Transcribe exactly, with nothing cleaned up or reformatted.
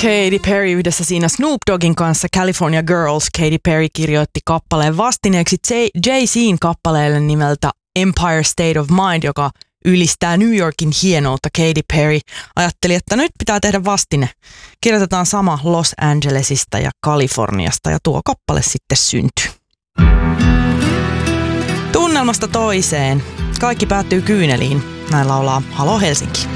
Katy Perry yhdessä siinä Snoop Doggin kanssa California Girls. Katy Perry kirjoitti kappaleen vastineeksi Jay-Z:n kappaleelle nimeltä Empire State of Mind, joka ylistää New Yorkin hienoutta. Katy Perry ajatteli, että nyt pitää tehdä vastine. Kirjoitetaan sama Los Angelesista ja Kaliforniasta ja tuo kappale sitten syntyy. Tunnelmasta toiseen. Kaikki päättyy kyyneliin. Näin laulaa Halo Helsinki.